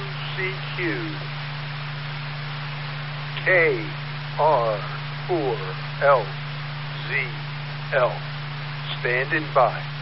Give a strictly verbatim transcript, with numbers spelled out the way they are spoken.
C Q. K R four L Z L. Standing by.